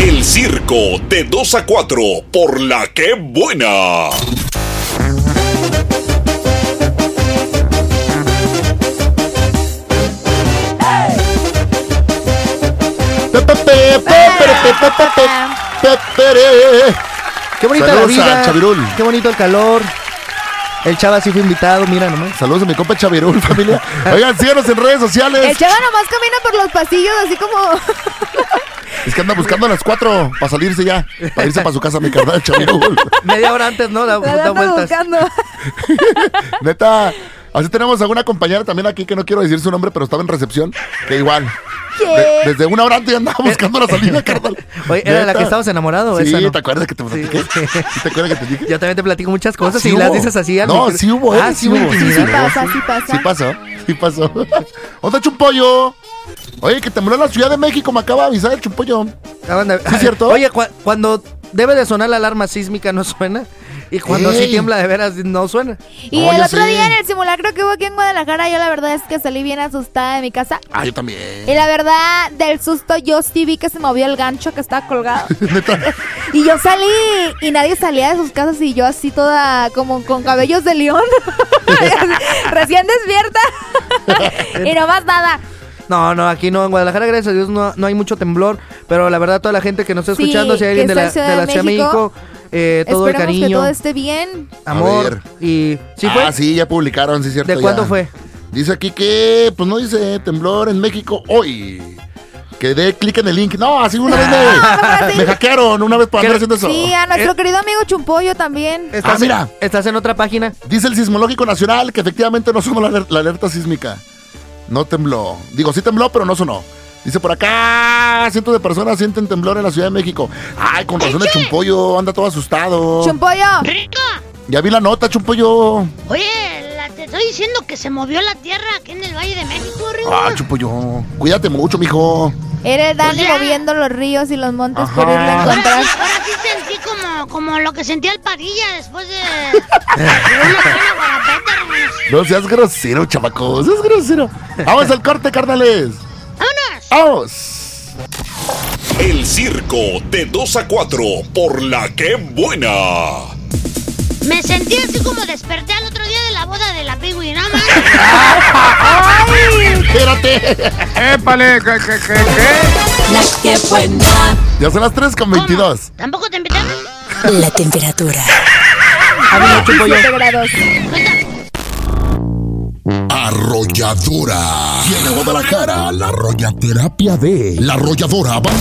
El circo de 2 a 4 por La Que Buena. Qué bonita Saludos la vida, a Chavirul. Qué bonito el calor. El Chava sí fue invitado, mira nomás. Saludos a mi compa Chavirul, familia. Oigan, síganos en redes sociales. El Chava nomás camina por los pasillos así como... Es que anda buscando a las 4 para salirse ya, para irse para su casa, mi carnal Chavirul. Media hora antes, ¿no? Da vueltas. buscando. Neta, así tenemos a una compañera también aquí que no quiero decir su nombre, pero estaba en recepción, que igual. Desde una hora antes ya andaba buscando la salida, carnal. Oye, ¿era de la que estabas enamorado? Sí, esa no? ¿te acuerdas que te platiqué? ¿Sí te acuerdas que te dije? Yo también te platico muchas cosas Sí y hubo. las dices así. No, sí hubo, sí hubo intimidad. Sí pasa. Sí pasó. ¿Dónde Chumpollo? Oye, que tembló en la Ciudad de México, me acaba de avisar el Chumpollo. ¿Sí es cierto? Oye, cuando debe de sonar la alarma sísmica no suena. Y cuando sí tiembla de veras no suena. Y No, el ya otro sé. día en el simulacro que hubo aquí en Guadalajara, yo la verdad es que salí bien asustada de mi casa. Ah, yo también. Y la verdad, del susto, yo sí vi que se movió el gancho que estaba colgado. Y yo salí y nadie salía de sus casas y yo así toda como con cabellos de león. Recién despierta. Y no más nada. No, aquí no, en Guadalajara, gracias a Dios, no hay mucho temblor. Pero la verdad, toda la gente que nos está escuchando, si hay alguien de la Ciudad de México, todo el esperemos cariño, que todo esté bien. amor. A ver. Y ¿sí fue? Sí, ya publicaron, sí es cierto. ¿De cuándo ya. fue? Dice aquí que, pues no dice temblor en México hoy. Que dé clic en el link. No, así una vez me hackearon una vez por andar haciendo eso. Sí, a nuestro querido amigo Chumpollo también. Mira. Estás en otra página. Dice el Sismológico Nacional que efectivamente no sonó la alerta sísmica. No tembló. Digo, sí tembló, pero no sonó. Dice por acá, cientos de personas sienten temblor en la Ciudad de México. Ay, con razón el Chumpollo anda todo asustado. Chumpollo. Ya vi la nota, Chumpollo. Oye, te estoy diciendo que se movió la tierra aquí en el Valle de México, Ringo. Ah, Chumpollo. Cuídate mucho, mijo. Era el Dani Pues ya. moviendo los ríos y los montes Ajá. por irlo a encontrar. Ahora sí sentí como lo que sentía el Padilla después de una buena guarapeta, hermanos. No seas grosero, chamaco. Seas grosero. Vamos al corte, carnales. ¡Vámonos! Vamos. El circo de 2 a 4 por La Que Buena. Me sentí así como desperté al otro día de la boda de la Pigui, ¿no, man? Espérate. ¡Épale! ¿Qué? La Que Buena. Ya son las 3:22. ¿Tampoco te invitaron? La temperatura. Amigo Chumpollo. 17 grados. Arrolladora. Viene a Guadalajara la arrollaterapia de La Arrolladora. Van